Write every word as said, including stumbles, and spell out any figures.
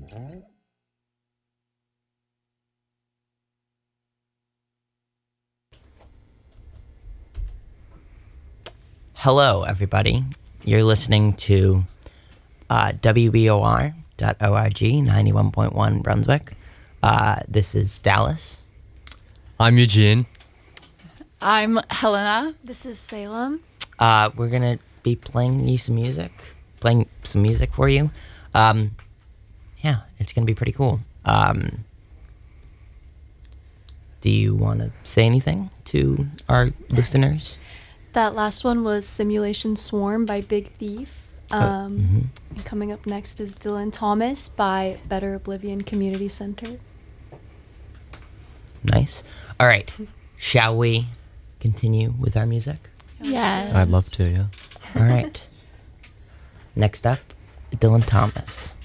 Hello, everybody. You're listening to uh, W B O R dot org, ninety-one point one Brunswick. Uh, this is Dallas. I'm Eugene. I'm Helena. This is Salem. Uh, we're going to be playing you some music, playing some music for you. Um, yeah, it's going to be pretty cool. Um, do you want to say anything to our listeners? That last one was Simulation Swarm by Big Thief. Um, oh, mm-hmm. And coming up next is Dylan Thomas by Better Oblivion Community Center. Nice. All right. Shall we continue with our music? Yes. I'd love to, yeah. All right. Next up, Dylan Thomas.